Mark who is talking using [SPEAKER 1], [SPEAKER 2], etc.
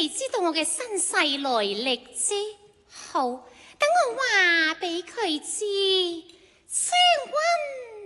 [SPEAKER 1] 你知道我嘅身世來歷啫。好，等我話俾佢知。將軍